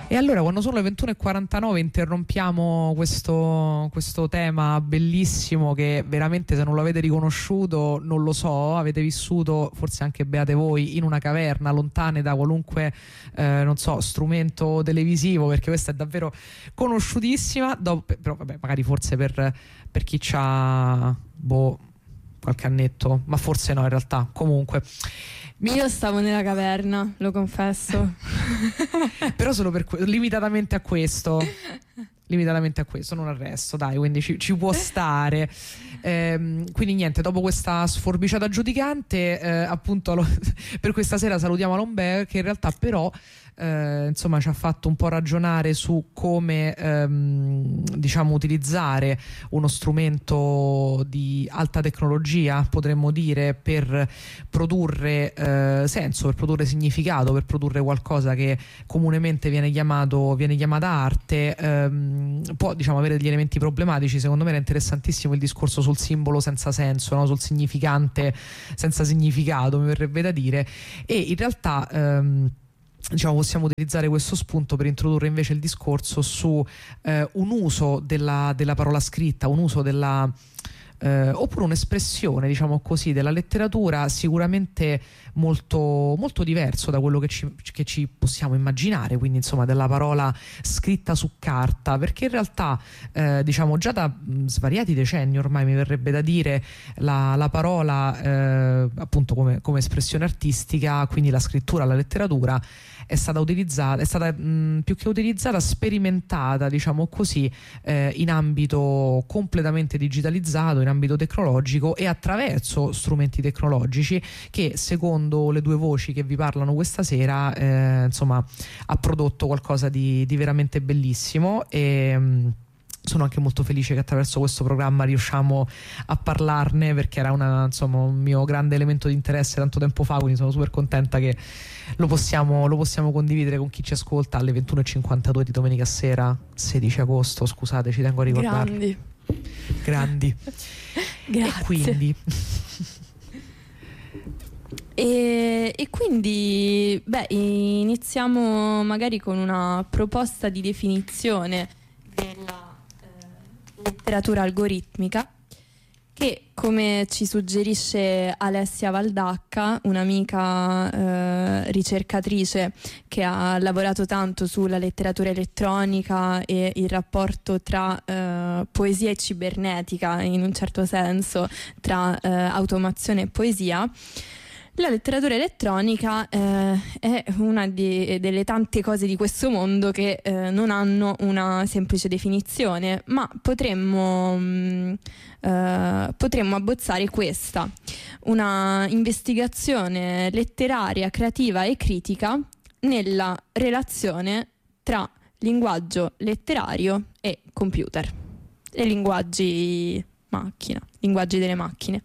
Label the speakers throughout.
Speaker 1: E allora, quando sono le 21:49, interrompiamo questo tema bellissimo che veramente, se non lo avete riconosciuto, non lo so, avete vissuto, forse anche beate voi, in una caverna, lontane da qualunque non so, strumento televisivo, perché questa è davvero conosciutissima. Però vabbè, magari forse per chi c'ha qualche annetto, ma forse no, in realtà. Comunque
Speaker 2: io stavo nella caverna, lo confesso.
Speaker 1: però solo limitatamente a questo, non al resto, dai, quindi ci può stare. Quindi niente, dopo questa sforbiciata giudicante, appunto per questa sera salutiamo Alombe, che in realtà però insomma ci ha fatto un po' ragionare su come diciamo utilizzare uno strumento di alta tecnologia, potremmo dire, per produrre senso, per produrre significato, per produrre qualcosa che comunemente viene chiamata arte. Può, diciamo, avere degli elementi problematici. Secondo me era interessantissimo il discorso sul simbolo senza senso, no? Sul significante senza significato, mi verrebbe da dire. E in realtà diciamo, possiamo utilizzare questo spunto per introdurre invece il discorso su un uso della parola scritta, un uso oppure un'espressione, diciamo così, della letteratura sicuramente molto, molto diverso da quello che ci possiamo immaginare, quindi insomma della parola scritta su carta, perché in realtà diciamo già da svariati decenni ormai, mi verrebbe da dire, la parola appunto come espressione artistica, quindi la scrittura, la letteratura, è stata più che utilizzata, sperimentata, diciamo così, in ambito completamente digitalizzato, in ambito tecnologico, e attraverso strumenti tecnologici che, secondo le due voci che vi parlano questa sera, insomma, ha prodotto qualcosa di veramente bellissimo. E sono anche molto felice che attraverso questo programma riusciamo a parlarne, perché era un mio grande elemento di interesse tanto tempo fa, quindi sono super contenta che lo possiamo condividere con chi ci ascolta alle 21:52 di domenica sera, 16 agosto, scusate, ci tengo a ricordarlo. Grandi.
Speaker 2: Grazie.
Speaker 1: E quindi
Speaker 2: E quindi iniziamo magari con una proposta di definizione della letteratura algoritmica, che, come ci suggerisce Alessia Valdacca, un'amica ricercatrice che ha lavorato tanto sulla letteratura elettronica e il rapporto tra poesia e cibernetica, in un certo senso, tra automazione e poesia, la letteratura elettronica è una delle tante cose di questo mondo che non hanno una semplice definizione, ma potremmo abbozzare questa: una investigazione letteraria, creativa e critica nella relazione tra linguaggio letterario e computer e linguaggi delle macchine.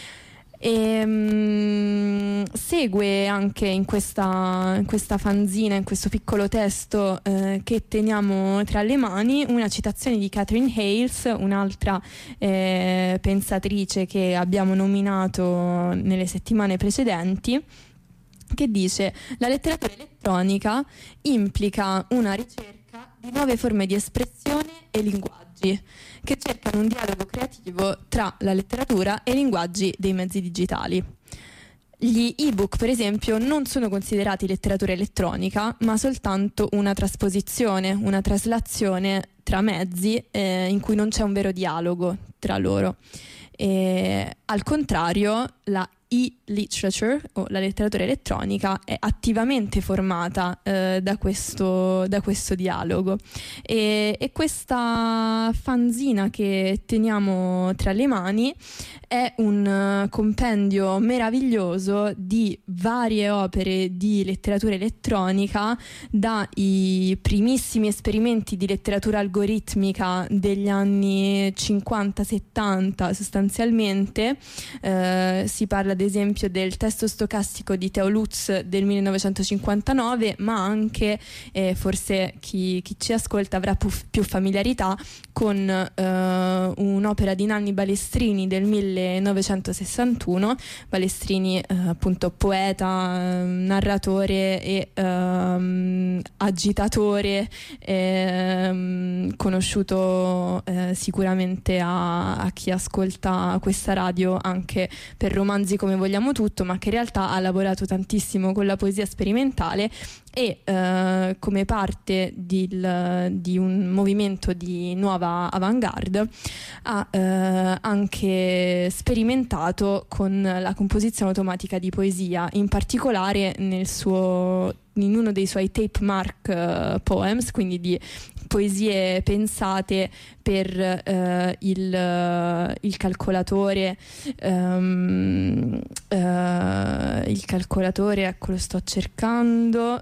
Speaker 2: E segue anche in questa fanzina, in questo piccolo testo che teniamo tra le mani, una citazione di Catherine Hales, un'altra pensatrice che abbiamo nominato nelle settimane precedenti, che dice: la letteratura elettronica implica una ricerca di nuove forme di espressione e linguaggi che cercano un dialogo creativo tra la letteratura e i linguaggi dei mezzi digitali. Gli ebook, per esempio, non sono considerati letteratura elettronica, ma soltanto una trasposizione, una traslazione tra mezzi in cui non c'è un vero dialogo tra loro. Al contrario, la e-literature, o la letteratura elettronica, è attivamente formata da questo dialogo, e questa fanzina che teniamo tra le mani è un compendio meraviglioso di varie opere di letteratura elettronica, dai primissimi esperimenti di letteratura algoritmica degli anni 50-70 sostanzialmente. Si parla ad esempio del testo stocastico di Theo Lutz del 1959, ma anche forse chi ci ascolta avrà più familiarità con un'opera di Nanni Balestrini del 1961. Balestrini, appunto poeta, narratore e agitatore, conosciuto sicuramente a chi ascolta questa radio anche per romanzi come Vogliamo tutto, ma che in realtà ha lavorato tantissimo con la poesia sperimentale e come parte di un movimento di nuova avant-garde ha anche sperimentato con la composizione automatica di poesia, in particolare in uno dei suoi tape mark poems, quindi di poesie pensate per il calcolatore, ecco, lo sto cercando,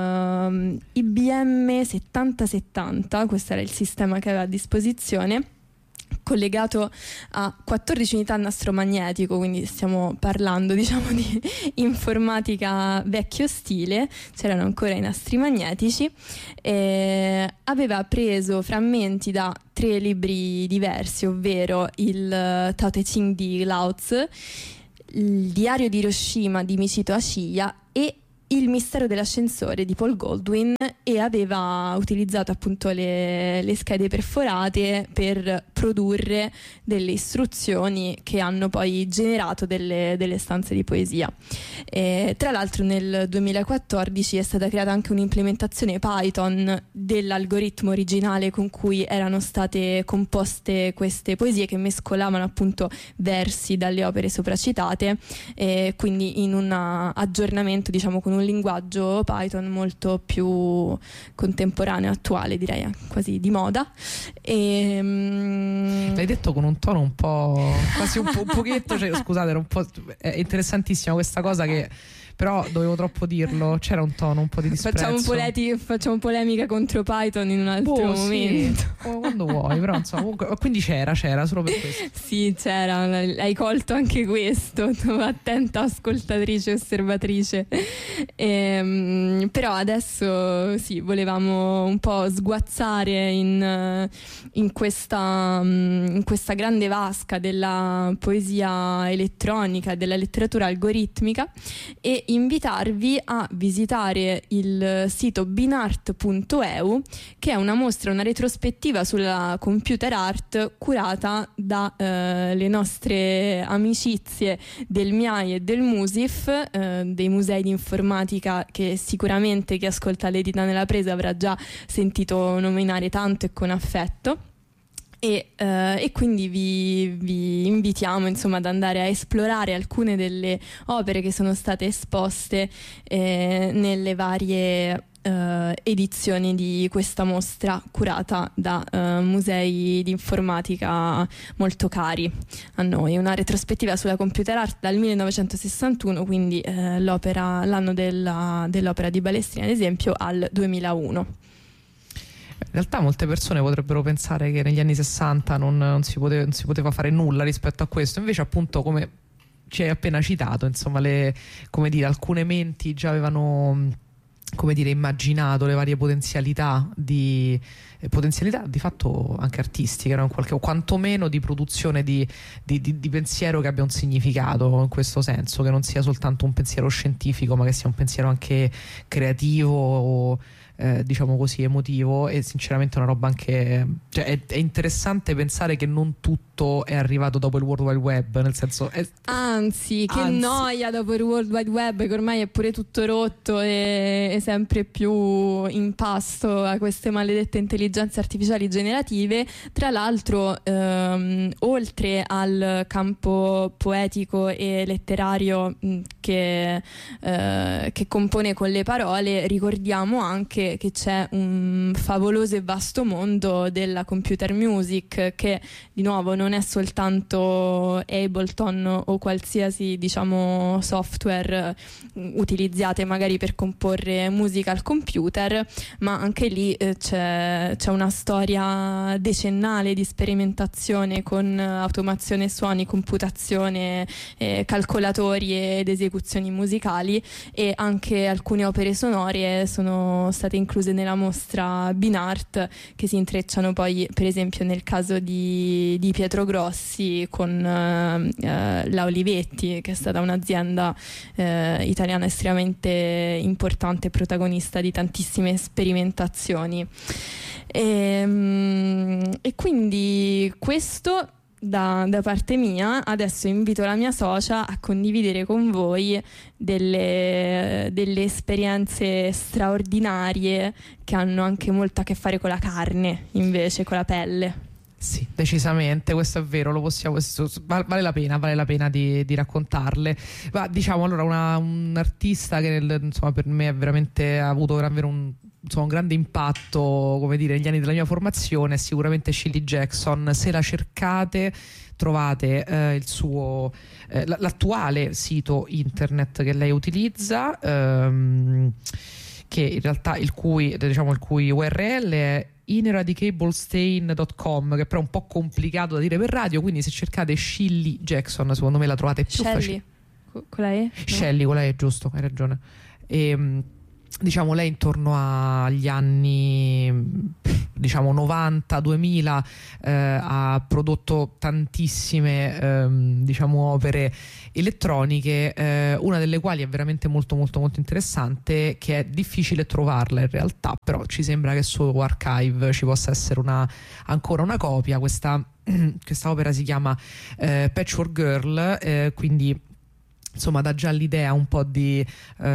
Speaker 2: IBM 7070, questo era il sistema che aveva a disposizione, collegato a 14 unità nastro magnetico, quindi stiamo parlando, diciamo, di informatica vecchio stile, c'erano ancora i nastri magnetici, aveva preso frammenti da 3 libri diversi, ovvero il Tao Te Ching di Lao Tzu, il Diario di Hiroshima di Michito Ashiya e Il mistero dell'ascensore di Paul Goldwyn, e aveva utilizzato appunto le schede perforate per produrre delle istruzioni che hanno poi generato delle stanze di poesia. Tra l'altro nel 2014 è stata creata anche un'implementazione Python dell'algoritmo originale con cui erano state composte queste poesie, che mescolavano appunto versi dalle opere sopracitate, quindi in un aggiornamento, diciamo, con un linguaggio Python molto più contemporaneo, attuale, direi quasi di moda.
Speaker 1: L'hai detto con un tono un po', quasi un pochetto, cioè, scusate, era un po', è interessantissima questa cosa, che però dovevo troppo dirlo, c'era un tono un po' di disprezzo.
Speaker 2: Facciamo polemica contro Python in un altro momento.
Speaker 1: Sì. Quando vuoi, però insomma, comunque, quindi c'era solo per questo.
Speaker 2: Sì, c'era, hai colto anche questo, attenta ascoltatrice e osservatrice. Però adesso sì, volevamo un po' sguazzare in questa grande vasca della poesia elettronica, della letteratura algoritmica, e invitarvi a visitare il sito binart.eu, che è una mostra, una retrospettiva sulla computer art curata da le nostre amicizie del MIAI e del MUSIF, dei musei di informatica che sicuramente chi ascolta l'Edita nella presa avrà già sentito nominare tanto e con affetto. E quindi vi invitiamo, insomma, ad andare a esplorare alcune delle opere che sono state esposte nelle varie edizioni di questa mostra curata da musei di informatica molto cari a noi. Una retrospettiva sulla computer art dal 1961, quindi l'anno dell'opera di Balestrini, ad esempio, al 2001.
Speaker 1: In realtà molte persone potrebbero pensare che negli anni 60 non si poteva fare nulla rispetto a questo, invece appunto, come ci hai appena citato, insomma, alcune menti già avevano, come dire, immaginato le varie potenzialità di fatto anche artistiche, no? O quantomeno di produzione di pensiero che abbia un significato, in questo senso, che non sia soltanto un pensiero scientifico, ma che sia un pensiero anche creativo o diciamo così emotivo. E sinceramente è una roba anche, cioè, è interessante pensare che non tutto è arrivato dopo il World Wide Web, nel senso
Speaker 2: anzi, noia dopo il World Wide Web, che ormai è pure tutto rotto e sempre più in pasto a queste maledette intelligenze artificiali generative. Tra l'altro, oltre al campo poetico e letterario che compone con le parole, ricordiamo anche che c'è un favoloso e vasto mondo della computer music, che di nuovo non è soltanto Ableton o qualsiasi, diciamo, software utilizzate magari per comporre musica al computer, ma anche lì c'è una storia decennale di sperimentazione con automazione suoni, computazione, calcolatori ed esecuzioni musicali, e anche alcune opere sonore sono state incluse nella mostra Binart, che si intrecciano poi per esempio nel caso di Pietro Grossi con la Olivetti, che è stata un'azienda italiana estremamente importante e protagonista di tantissime sperimentazioni. E quindi questo da parte mia. Adesso invito la mia socia a condividere con voi delle esperienze straordinarie che hanno anche molto a che fare con la carne, invece, con la pelle.
Speaker 1: Sì, decisamente, questo è vero, lo possiamo, vale la pena di raccontarle. Ma diciamo, allora, un artista che insomma, per me ha avuto davvero un grande impatto, come dire, negli anni della mia formazione è sicuramente Shirley Jackson. Se la cercate trovate il suo l'attuale sito internet che lei utilizza, che in realtà il cui URL è ineradicablestain.com, che però è un po' complicato da dire per radio, quindi se cercate Shirley Jackson secondo me la trovate più facile.
Speaker 2: Con la E?
Speaker 1: Shelley, con la E, giusto, hai ragione. Diciamo lei intorno agli anni 90-2000 ha prodotto tantissime opere elettroniche, una delle quali è veramente molto molto molto interessante, che è difficile trovarla in realtà, però ci sembra che su Archive ci possa essere ancora una copia. Questa opera si chiama Patchwork Girl, quindi insomma dà già l'idea un po' di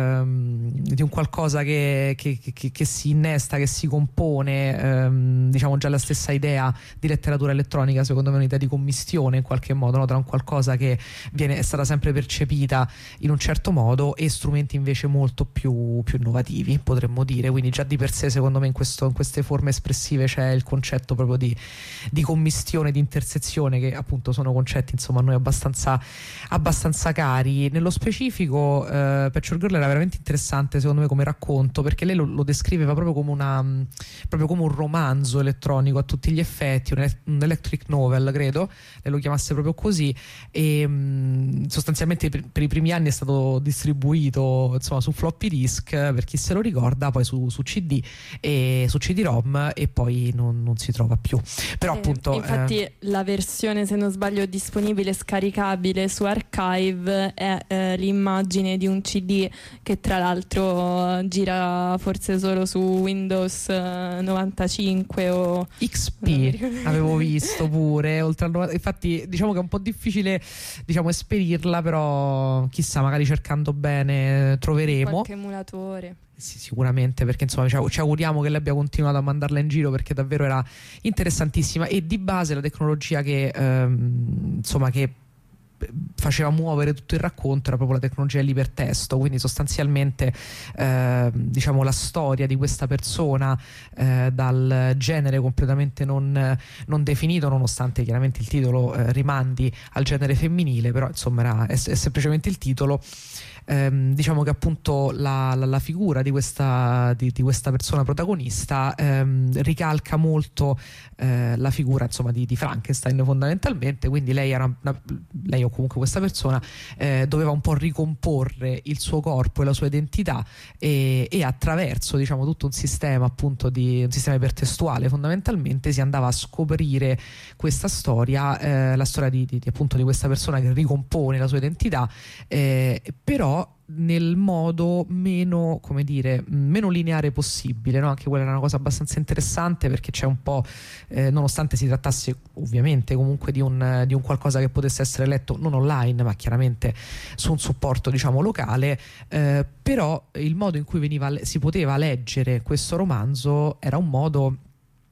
Speaker 1: un qualcosa che si innesta, che si compone, diciamo già la stessa idea di letteratura elettronica, secondo me è un'idea di commistione in qualche modo, no? Tra un qualcosa che è stata sempre percepita in un certo modo e strumenti invece molto più innovativi, potremmo dire. Quindi già di per sé secondo me in queste forme espressive c'è il concetto proprio di commistione, di intersezione, che appunto sono concetti insomma a noi abbastanza cari. Nello specifico Patchwork Girl era veramente interessante secondo me come racconto, perché lei lo descriveva proprio come un romanzo elettronico a tutti gli effetti, un electric novel, credo lei lo chiamasse proprio così, e sostanzialmente per i primi anni è stato distribuito insomma su floppy disk, per chi se lo ricorda, poi su CD e su CD-ROM, e poi non si trova più. Però appunto
Speaker 2: infatti la versione, se non sbaglio, disponibile scaricabile su Archive è l'immagine di un CD che tra l'altro gira forse solo su Windows 95 o
Speaker 1: XP, avevo visto pure oltre al infatti diciamo che è un po' difficile esperirla, però chissà, magari cercando bene troveremo
Speaker 2: qualche emulatore.
Speaker 1: Sì, sicuramente, perché insomma ci auguriamo che lei abbia continuato a mandarla in giro, perché davvero era interessantissima. E di base la tecnologia che faceva muovere tutto il racconto era proprio la tecnologia dell'ipertesto, quindi sostanzialmente la storia di questa persona dal genere completamente non definito, nonostante chiaramente il titolo rimandi al genere femminile, però insomma è semplicemente il titolo. Diciamo che appunto la figura di questa persona protagonista ricalca molto la figura insomma di Frankenstein fondamentalmente, quindi lei o comunque questa persona doveva un po' ricomporre il suo corpo e la sua identità, e attraverso diciamo tutto un sistema appunto un sistema ipertestuale fondamentalmente si andava a scoprire questa storia, la storia di appunto di questa persona che ricompone la sua identità, però nel modo meno lineare possibile, no? Anche quella era una cosa abbastanza interessante, perché c'è un po', nonostante si trattasse ovviamente comunque di un qualcosa che potesse essere letto non online ma chiaramente su un supporto diciamo locale, però il modo in cui si poteva leggere questo romanzo era un modo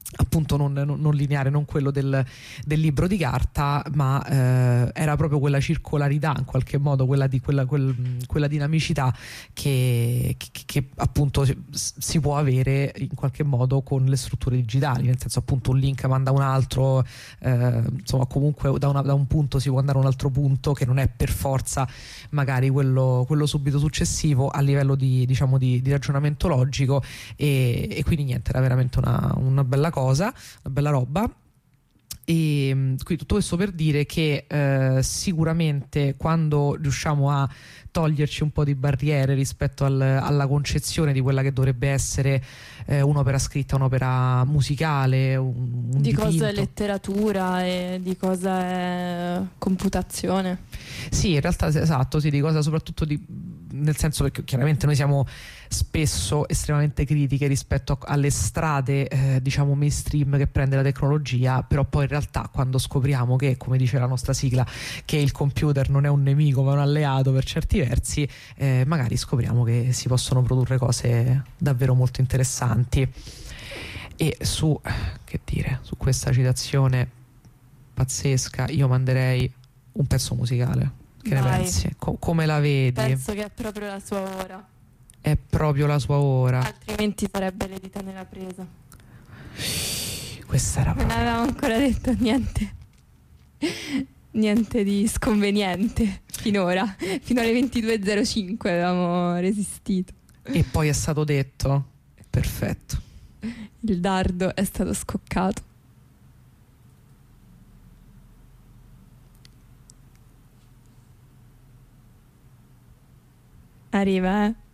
Speaker 1: appunto non lineare, non quello del libro di carta, ma era proprio quella circolarità in qualche modo, quella dinamicità che appunto si può avere in qualche modo con le strutture digitali, nel senso appunto un link manda un altro, insomma comunque da un punto si può andare a un altro punto che non è per forza magari quello subito successivo a livello diciamo di ragionamento logico, e quindi niente, era veramente una bella cosa, una bella roba. E quindi tutto questo per dire che sicuramente quando riusciamo a toglierci un po' di barriere rispetto alla concezione di quella che dovrebbe essere un'opera scritta, un'opera musicale, un
Speaker 2: di
Speaker 1: dipinto.
Speaker 2: cosa è letteratura e di cosa è computazione.
Speaker 1: Sì, in realtà esatto, sì, di cosa soprattutto nel senso, perché chiaramente noi siamo spesso estremamente critiche rispetto alle strade diciamo mainstream che prende la tecnologia, però poi in realtà quando scopriamo che, come dice la nostra sigla, che il computer non è un nemico ma un alleato per certi versi, magari scopriamo che si possono produrre cose davvero molto interessanti. E su questa citazione pazzesca io manderei un pezzo musicale. Che ne
Speaker 2: Vai.
Speaker 1: pensi? Come la vedi?
Speaker 2: Penso che è proprio la sua ora,
Speaker 1: È proprio la sua ora.
Speaker 2: altrimenti sarebbe le dita nella presa.
Speaker 1: Questa era
Speaker 2: Non
Speaker 1: proprio...
Speaker 2: avevamo ancora detto niente di sconveniente finora. Fino alle 22:05 avevamo resistito.
Speaker 1: E poi è stato detto. Perfetto.
Speaker 2: Il dardo è stato scoccato. Arriva,